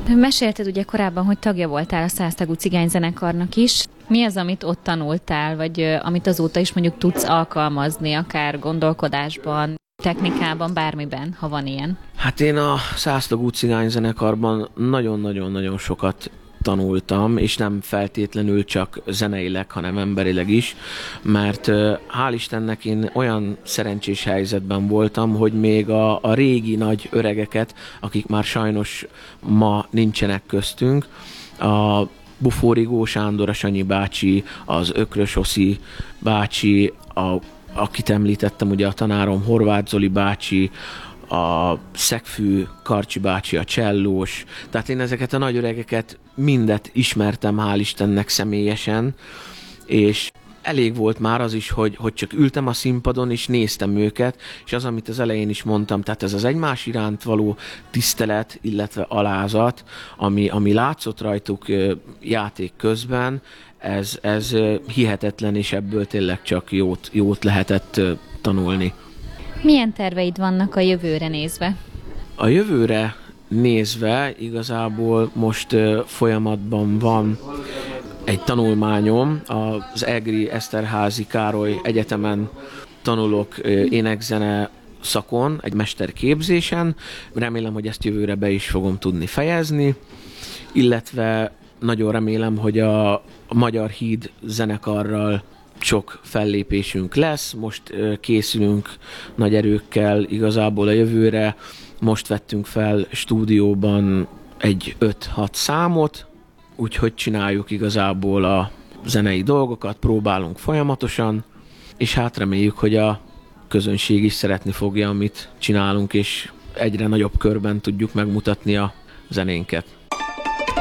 Mesélted ugye korábban, hogy tagja voltál a 100 tagú cigányzenekarnak is. Mi az, amit ott tanultál, vagy amit azóta is mondjuk tudsz alkalmazni, akár gondolkodásban, technikában, bármiben, ha van ilyen? Hát én a 100 tagú cigányzenekarban nagyon-nagyon-nagyon sokat tanultam, és nem feltétlenül csak zeneileg, hanem emberileg is, mert hál' Istennek én olyan szerencsés helyzetben voltam, hogy még a régi nagy öregeket, akik már sajnos ma nincsenek köztünk, a Bufórigó Sándor, a Sanyi bácsi, az Ökrös Oszi bácsi, akit említettem, ugye a tanárom Horváth Zoli bácsi, a Szegfű Karcsi bácsi, a csellós, tehát én ezeket a nagy öregeket mindet ismertem, hál' Istennek személyesen, és elég volt már az is, hogy csak ültem a színpadon, és néztem őket, és az, amit az elején is mondtam, tehát ez az egymás iránt való tisztelet, illetve alázat, ami látszott rajtuk játék közben, ez hihetetlen, és ebből tényleg csak jót lehetett tanulni. Milyen terveid vannak a jövőre nézve? A jövőre nézve igazából most folyamatban van egy tanulmányom, az Egri Eszterházy Károly Egyetemen tanulok énekzene szakon, egy mesterképzésen. Remélem, hogy ezt jövőre be is fogom tudni fejezni, illetve nagyon remélem, hogy a Magyar Híd zenekarral sok fellépésünk lesz, most készülünk nagy erőkkel igazából a jövőre, most vettünk fel stúdióban egy 5-6 számot, úgyhogy csináljuk igazából a zenei dolgokat, próbálunk folyamatosan, és hát reméljük, hogy a közönség is szeretni fogja, amit csinálunk, és egyre nagyobb körben tudjuk megmutatni a zenénket.